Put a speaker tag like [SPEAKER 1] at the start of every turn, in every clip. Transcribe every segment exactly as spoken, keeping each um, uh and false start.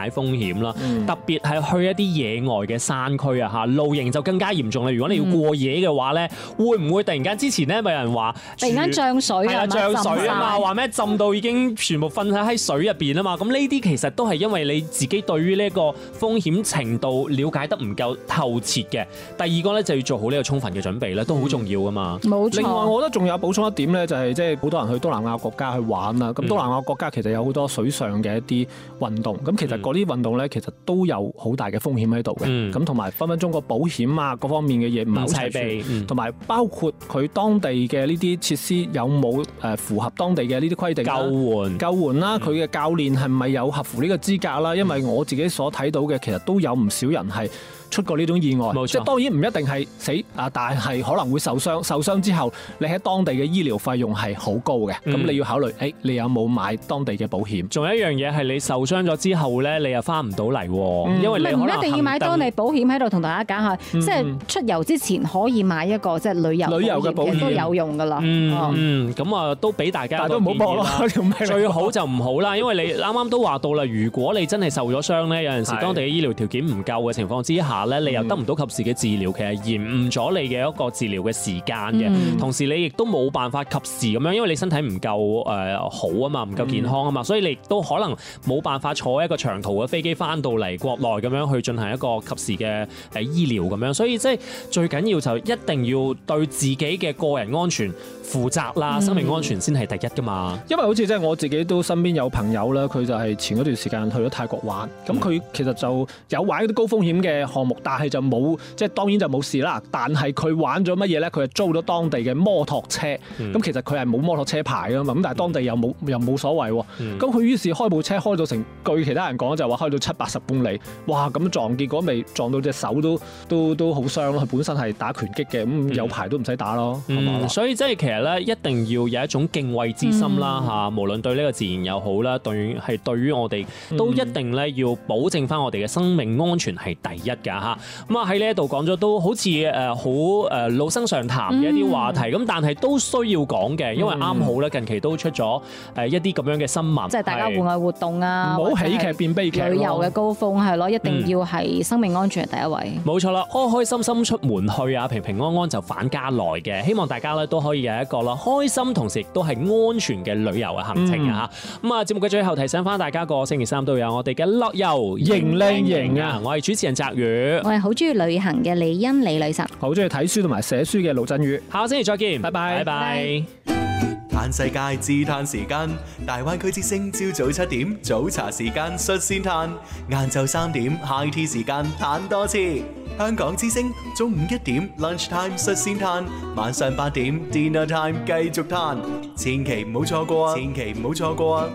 [SPEAKER 1] 解風險啦。
[SPEAKER 2] 嗯、
[SPEAKER 1] 特別係去一啲野外嘅山區啊嚇，露營就更加嚴重啦。如果你要過夜嘅話咧，嗯、會唔會突然間之前咧咪有人話
[SPEAKER 3] 突然間漲水
[SPEAKER 1] 係啊漲水啊嘛，話咩浸到已經全部瞓喺喺水入邊啊嘛。咁呢啲其實都係因為你自己對於呢個風險程度了解得唔夠透徹嘅。第二個咧就要做好呢個充分嘅準備咧，都好重要噶嘛。
[SPEAKER 3] 冇錯。
[SPEAKER 2] 另外，我覺得仲有補充一點咧，就係即係好多人去東南亞國家去玩啦。咁東南亞國家其實有好多水上嘅一啲運動，咁、嗯、其實嗰啲運動咧，其實都有好大嘅風險喺度嘅。咁同埋分分鐘個保險啊，各方面嘅嘢唔係好齊備，同埋、嗯、包括佢當地嘅呢啲設施有冇誒符合當地嘅呢啲規定？
[SPEAKER 1] 救援
[SPEAKER 2] 救援啦，佢嘅、嗯、教練係咪有合乎呢個資格啦？因為我自己所睇到嘅，其實都有唔少人係出過呢種意外，即係當然唔一定係死啊，但係可能會受傷。受傷之後，你喺當地嘅醫療費用係好高嘅，咁、嗯、你要考慮，誒、欸，你有冇買當地嘅保險？
[SPEAKER 1] 仲有一樣嘢係你受傷咗之後咧，你又翻唔到嚟，因為你可能
[SPEAKER 3] 唔一定要買當地保險。喺度同大家講下，
[SPEAKER 2] 嗯、
[SPEAKER 3] 即係出遊之前可以買一個即係旅遊
[SPEAKER 2] 旅遊嘅保險，
[SPEAKER 3] 都有用噶啦。
[SPEAKER 1] 嗯，咁啊都俾大家，
[SPEAKER 2] 但都唔好搏咯，
[SPEAKER 1] 最好就唔好啦，因為你啱啱都話到啦，如果你真係受咗傷咧，有陣時當地嘅醫療條件唔夠嘅情況之下咧，你又得唔到及時嘅治療，其實延誤咗你嘅一個治療嘅時間嘅。嗯、同時你亦都冇辦法及時咁樣，因為你身體唔夠誒好啊嘛，唔夠健康啊嘛，嗯、所以你亦都可能冇辦法坐一個長途嘅飛機翻到嚟國內咁樣去進行一個及時嘅誒醫療咁樣。所以即係最緊要就一定要對自己嘅個人安全負責啦，嗯、生命安全先係第一噶嘛。
[SPEAKER 2] 因為好似即係我自己都身邊有朋友啦，佢就係前嗰段時間去咗泰國玩，咁佢、嗯、其實就有玩一啲高風險嘅項目，但係就冇即係當然就冇事啦。但係佢玩咗乜嘢咧？佢係租咗當地嘅摩托車，咁、嗯、其實佢係冇摩托車牌噶嘛，咁但係當地又冇又冇所謂喎。咁佢、嗯、於是開部車開到成，據其他人講就話開到七八十公里，哇！咁撞結果未撞到隻手都都都好傷咯。佢本身係打拳擊嘅，咁有牌都唔使打咯。
[SPEAKER 1] 嗯嗯、所以即係其實咧，一定要有一種敬畏之心啦嚇，嗯、無論對呢個自然又好啦，對係對於我哋都一定咧要保證翻我哋嘅生命安全係第一㗎嚇。咁啊喺呢一度講咗都好似誒好誒老生常談嘅一啲話題，咁、嗯、但係都需要講嘅，因為啱好咧近期都出咗誒一啲咁樣嘅新聞，
[SPEAKER 3] 即係大家戶外活動啊，
[SPEAKER 2] 唔好喜劇變悲劇，
[SPEAKER 3] 旅遊嘅高峰係咯，一定要係生命安全係第一位。
[SPEAKER 1] 冇錯啦，開開心心出門去啊，平平安安就返家來嘅，希望大家咧都可以有一個啦開心，同時亦都係安全嘅旅遊嘅行程啊嚇。咁啊、嗯、節目嘅最後提醒翻大家，個星期三都有我哋嘅樂遊
[SPEAKER 2] 型靚型啊！
[SPEAKER 1] 我係主持人澤宇，
[SPEAKER 3] 我係好中意旅行嘅李欣李女神，
[SPEAKER 2] 好中意睇書同埋寫書嘅盧振宇。
[SPEAKER 1] 下個星期再見，拜拜，拜
[SPEAKER 3] 拜。
[SPEAKER 4] 嘆世界自嘆時間，大灣區之聲朝早七點早茶時間率先嘆，晏晝三點 high tea 時間嘆多次。香港之聲中午一點 lunch time 率先嘆，晚上八點 dinner time 繼續嘆，千祈唔好錯過啊！千祈唔好錯過啊！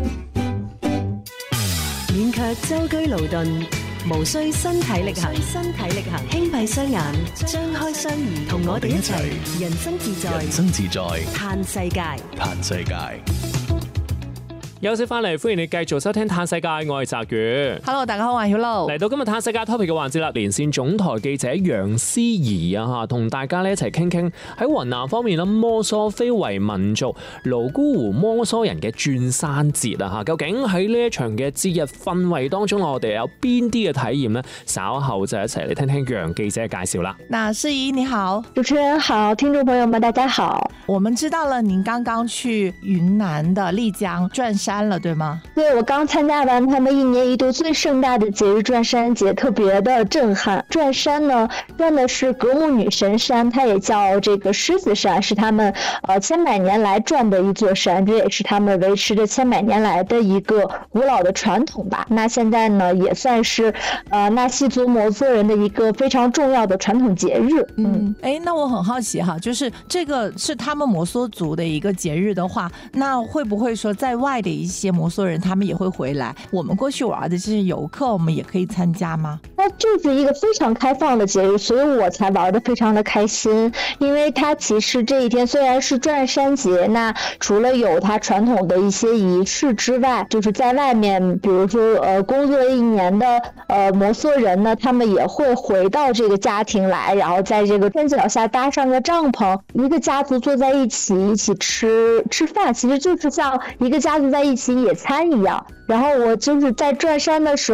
[SPEAKER 5] 免卻舟車勞頓，無需身體力行，身體力行，輕閉雙眼，張開雙耳，同我哋一齊人生自在，
[SPEAKER 4] 人生自在，
[SPEAKER 5] 嘆世界，
[SPEAKER 4] 嘆世界。
[SPEAKER 1] 休息翻嚟，歡迎你繼續收聽《嘆世界》，我係澤宇。
[SPEAKER 3] Hello， 大家好，我係曉露。
[SPEAKER 1] 嚟到今日《嘆世界》topic 嘅環節啦，連線總台記者楊思怡啊嚇，同大家咧一齊傾傾喺雲南方面啦，摩梭非遺民族瀘沽湖摩梭人嘅轉山節啊嚇，究竟喺呢一場嘅節日氛圍當中，我哋有邊啲嘅體驗呢？稍後就一齊嚟聽聽楊記者嘅介紹啦。
[SPEAKER 6] 那思怡你好，
[SPEAKER 7] 主持人好，聽眾朋友們大家好。
[SPEAKER 6] 我們知道了您剛剛去雲南的麗江轉山了，對嗎？
[SPEAKER 7] 對，我剛參加完他們一年一度最盛大的節日轉山節，特別的震撼。轉山呢，轉的是格木女神山，它也叫這個獅子山，是他們呃千百年來轉的一座山，這也是他們維持着千百年來的一個古老的傳統吧。那現在呢，也算是呃納西族摩梭人的一個非常重要的傳統節日。
[SPEAKER 6] 嗯，哎，那我很好奇哈，就是這個是他們摩梭族的一個節日的話，那會不會說在外的一些摩梭人他們也會回來，我們過去玩的這些遊客我們也可以參加嗎？
[SPEAKER 7] 那這是一個非常開放的節日，所以我才玩得非常的開心，因為它其實這一天雖然是轉山節，那除了有它傳統的一些儀式之外，就是在外面比如說呃工作一年的呃摩梭人呢，他們也會回到這個家庭來，然後在這個天腳下搭上個帳篷，一個家族坐在一起一起吃吃飯，其實就是像一個家族在一起野餐一樣。然後我就是在轉山的時候